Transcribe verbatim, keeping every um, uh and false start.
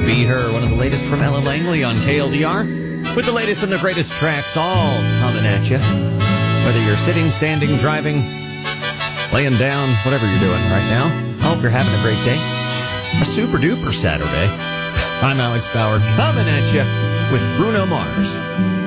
Be Her, one of the latest from Ella Langley on K L D R, with the latest and the greatest tracks all coming at you. Whether you're sitting, standing, driving, laying down, whatever you're doing right now, I hope you're having a great day. A super duper Saturday. I'm Alex Bauer, coming at you with Bruno Mars.